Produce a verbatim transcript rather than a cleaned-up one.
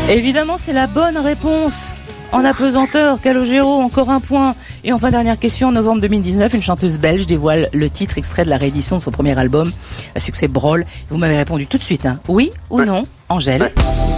Évidemment, c'est la bonne réponse. En apesanteur, Calogero, encore un point. Et enfin, dernière question, en novembre deux mille dix-neuf, une chanteuse belge dévoile le titre extrait de la réédition de son premier album, à succès Brawl. Vous m'avez répondu tout de suite, hein. Oui ou ouais. non, Angèle? Ouais.